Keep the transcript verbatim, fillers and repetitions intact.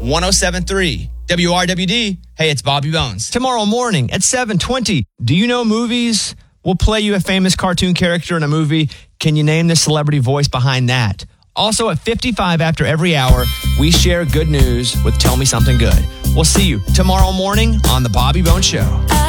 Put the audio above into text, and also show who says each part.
Speaker 1: one oh seven point three. W R W D, hey, it's Bobby Bones.
Speaker 2: Tomorrow morning at seven twenty, do you know movies? We'll play you a famous cartoon character in a movie. Can you name the celebrity voice behind that? Also at fifty-five after every hour, we share good news with Tell Me Something Good. We'll see you tomorrow morning on The Bobby Bones Show.